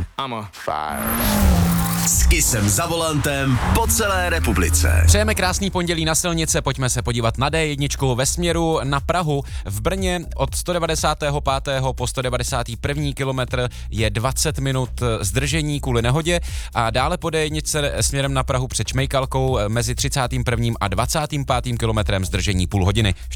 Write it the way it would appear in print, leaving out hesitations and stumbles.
I'm a fire. S Kissem za volantem po celé republice. Přejeme krásný pondělí na silnice, pojďme se podívat na D1 ve směru na Prahu. V Brně od 195. po 191. kilometr je 20 minut zdržení kvůli nehodě a dále po D1 směrem na Prahu před Šmejkalkou mezi 31. a 25. kilometrem zdržení půl hodiny.